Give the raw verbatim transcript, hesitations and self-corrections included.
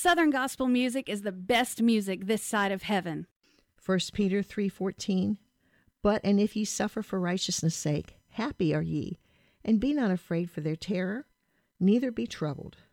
Southern gospel music is the best music this side of heaven. First Peter three fourteen. But, and if ye suffer for righteousness' sake, happy are ye, and be not afraid for their terror, neither be troubled.